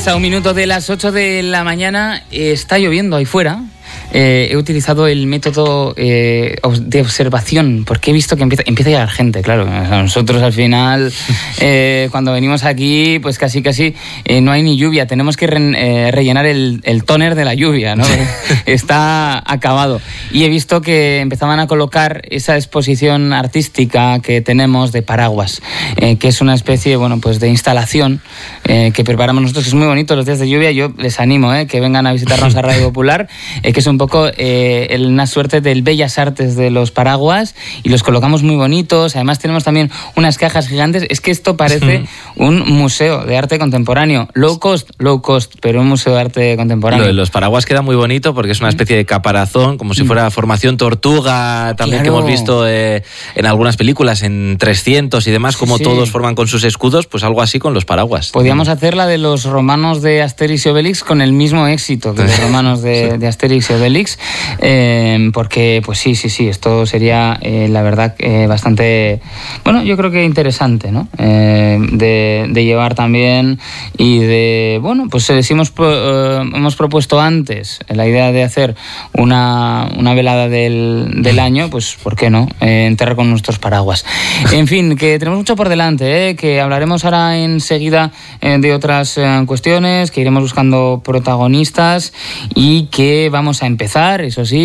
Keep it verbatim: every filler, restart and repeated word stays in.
Pasa un minuto de las ocho de la mañana, está lloviendo ahí fuera. Eh, he utilizado el método eh, de observación porque he visto que empieza, empieza a llegar gente, claro. Nosotros al final, eh, cuando venimos aquí, pues casi casi eh, no hay ni lluvia. Tenemos que re, eh, rellenar el, el tóner de la lluvia, ¿no? Está acabado. Y he visto que empezaban a colocar esa exposición artística que tenemos de paraguas, eh, que es una especie, bueno, pues de instalación eh, que preparamos nosotros, que es muy bonito los días de lluvia. Yo les animo eh, que vengan a visitarnos a Radio Popular, eh, que es un poco eh, una suerte del Bellas Artes de los paraguas, y los colocamos muy bonitos. Además tenemos también unas cajas gigantes. Es que esto parece un museo de arte contemporáneo, low cost, low cost, pero un museo de arte contemporáneo. Lo de los paraguas queda muy bonito porque es una especie de caparazón, como si fuera Formación Tortuga, también, claro, que hemos visto eh, en algunas películas, en trescientos y demás, como sí, todos forman con sus escudos, pues algo así con los paraguas. Podríamos hacer la de los romanos de Asterix y Obelix con el mismo éxito que los romanos de, sí. de Asterix y Obelix, eh, porque pues sí, sí, sí, esto sería eh, la verdad eh, bastante, bueno, yo creo que interesante, ¿no? Eh, de, de llevar también y de, bueno, pues eh, si hemos, eh, hemos propuesto antes la idea de hacer una, una velada del, del año, pues ¿por qué no? Eh, enterrar con nuestros paraguas. En fin, que tenemos mucho por delante, ¿eh? Que hablaremos ahora enseguida eh, de otras eh, cuestiones, que iremos buscando protagonistas y que vamos a empezar, eso sí,